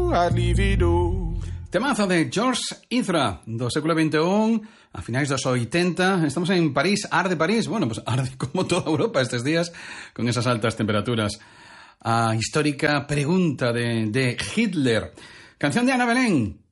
I'd leave it all. Temazo de George Ezra do século XXI, a finais dos 80. Estamos en París, arde París. Bueno, pues arde como toda Europa estes días, con esas altas temperaturas. A histórica pregunta de Hitler. Canción de Ana Belén.